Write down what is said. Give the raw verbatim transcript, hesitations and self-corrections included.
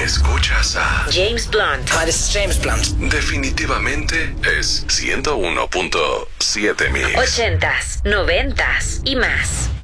Escuchas a James Blunt. Hi, this is James Blunt. Definitivamente es ciento uno punto siete Mix. Ochentas, noventas y más.